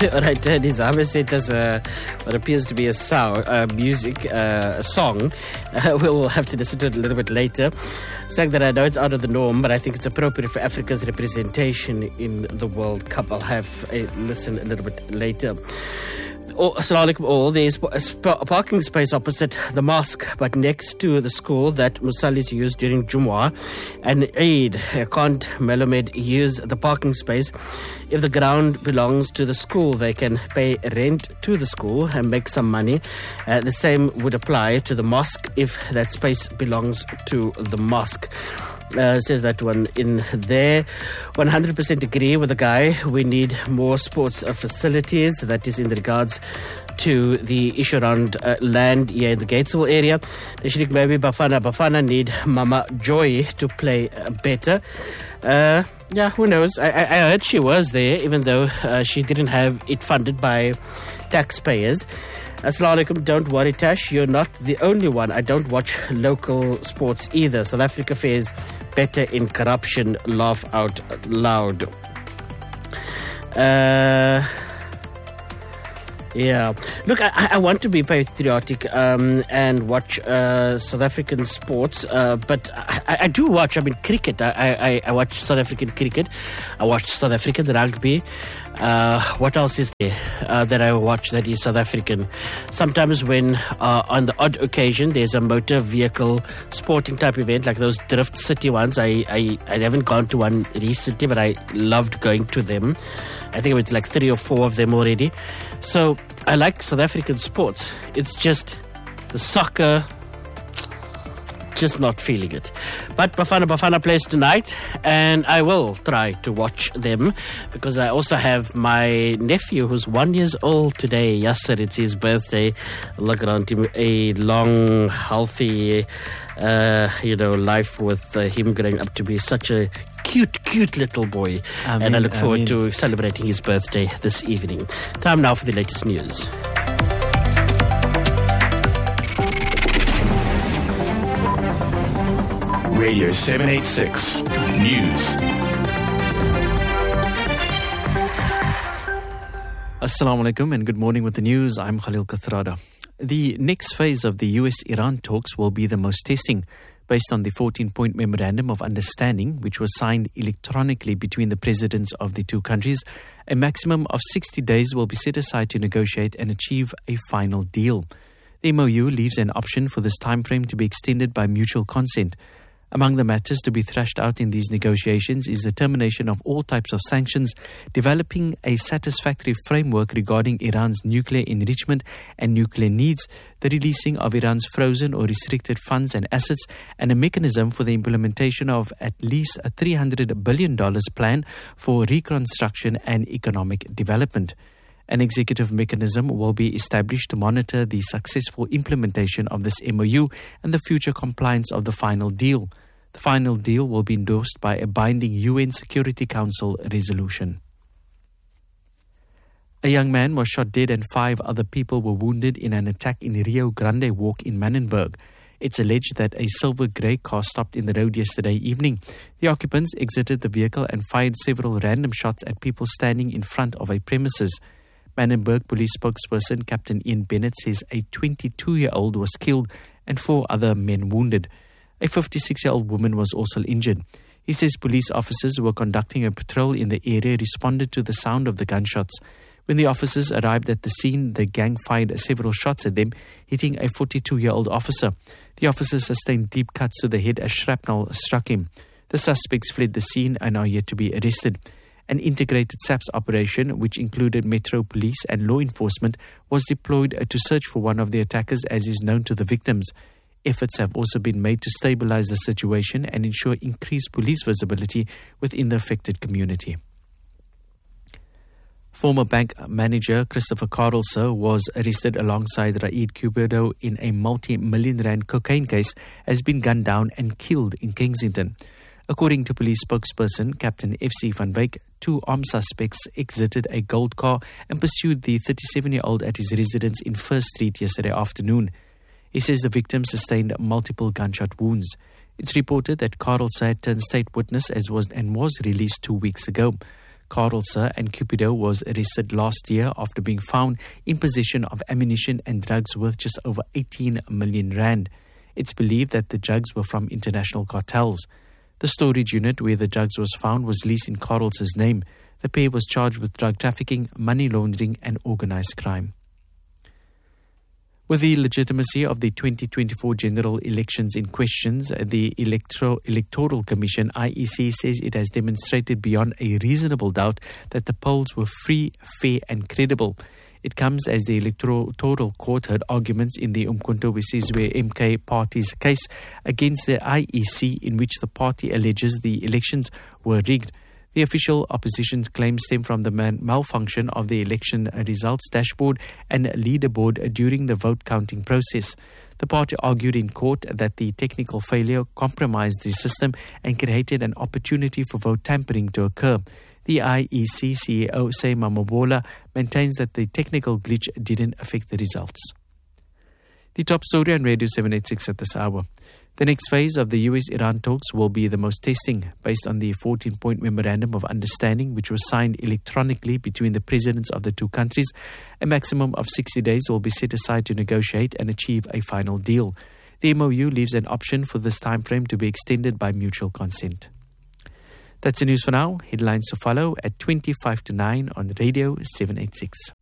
Right, Nizam said as what appears to be a song. We'll have to listen to it a little bit later. Saying that I know it's out of the norm, but I think it's appropriate for Africa's representation in the World Cup. I'll have a listen a little bit later. Assalamu alaikum all. There's a parking space opposite the mosque, but next to the school that Musallis use during Jumu'ah and Eid. Can't Melomed use the parking space? If the ground belongs to the school, they can pay rent to the school and make some money. The same would apply to the mosque if that space belongs to the mosque. Says that one in there. 100% agree with the guy. We need more sports facilities. That is in regards to the issue around land here in the Gatesville area. The Sheikh maybe Bafana need Mama Joy to play better. Yeah, who knows? I heard she was there, even though she didn't have it funded by taxpayers. Assalamu alaikum. Don't worry, Tash. You're not the only one. I don't watch local sports either. South Africa fares better in corruption. Laugh out loud. Yeah. Look, I want to be patriotic and watch South African sports, but I do watch, cricket. I watch South African cricket. I watch South African rugby. What else is there that I watch that is South African? Sometimes when on the odd occasion there's a motor vehicle sporting type event like those Drift City ones. I haven't gone to one recently, but I loved going to them. I think it's like 3 or 4 of them already. So I like South African sports. It's just the soccer, just not feeling it. But Bafana plays tonight, and I will try to watch them because I also have my nephew who's 1 year old today. Yes, sir, it's his birthday. Look around him, a long, healthy, life with him growing up to be such a cute little boy. And I look forward to celebrating his birthday this evening. Time now for the latest news. Radio 786 News. Assalamu alaikum and good morning with the news. I'm Khalil Kathrada. The next phase of the US-Iran talks will be the most testing. Based on the 14-point memorandum of understanding, which was signed electronically between the presidents of the two countries, a maximum of 60 days will be set aside to negotiate and achieve a final deal. The MOU leaves an option for this timeframe to be extended by mutual consent. Among the matters to be thrashed out in these negotiations is the termination of all types of sanctions, developing a satisfactory framework regarding Iran's nuclear enrichment and nuclear needs, the releasing of Iran's frozen or restricted funds and assets, and a mechanism for the implementation of at least a $300 billion plan for reconstruction and economic development. An executive mechanism will be established to monitor the successful implementation of this MOU and the future compliance of the final deal. The final deal will be endorsed by a binding UN Security Council resolution. A young man was shot dead and 5 other people were wounded in an attack in Rio Grande Walk in Manenberg. It's alleged that a silver grey car stopped in the road yesterday evening. The occupants exited the vehicle and fired several random shots at people standing in front of a premises. Manenberg police spokesperson Captain Ian Bennett says a 22-year-old was killed and 4 other men wounded. A 56-year-old woman was also injured. He says police officers who were conducting a patrol in the area responded to the sound of the gunshots. When the officers arrived at the scene, the gang fired several shots at them, hitting a 42-year-old officer. The officer sustained deep cuts to the head as shrapnel struck him. The suspects fled the scene and are yet to be arrested. An integrated SAPS operation, which included Metro Police and law enforcement, was deployed to search for one of the attackers, as is known to the victims. Efforts have also been made to stabilize the situation and ensure increased police visibility within the affected community. Former bank manager Christopher Carlser was arrested alongside Raid Cubedo in a multi-million rand cocaine case, has been gunned down and killed in Kensington. According to police spokesperson Captain F.C. van Wyk, 2 armed suspects exited a gold car and pursued the 37-year-old at his residence in First Street yesterday afternoon. He says the victim sustained multiple gunshot wounds. It's reported that Carlser had turned state witness and was released 2 weeks ago. Carlser and Cupido was arrested last year after being found in possession of ammunition and drugs worth just over 18 million rand. It's believed that the drugs were from international cartels. The storage unit where the drugs was found was leased in Carlser's name. The pair was charged with drug trafficking, money laundering and organised crime. With the legitimacy of the 2024 general elections in questions, the Electoral Commission, IEC, says it has demonstrated beyond a reasonable doubt that the polls were free, fair and credible. It comes as the Electoral Court heard arguments in the Umkhonto we Sizwe MK party's case against the IEC, in which the party alleges the elections were rigged. The official opposition's claims stem from the malfunction of the election results dashboard and leaderboard during the vote counting process. The party argued in court that the technical failure compromised the system and created an opportunity for vote tampering to occur. The IEC CEO, Sema Mabola, maintains that the technical glitch didn't affect the results. The top story on Radio 786 at this hour. The next phase of the US-Iran talks will be the most testing, based on the 14-point memorandum of understanding which was signed electronically between the presidents of the two countries. A maximum of 60 days will be set aside to negotiate and achieve a final deal. The MOU leaves an option for this time frame to be extended by mutual consent. That's the news for now. Headlines to follow at 9:25 on Radio 786.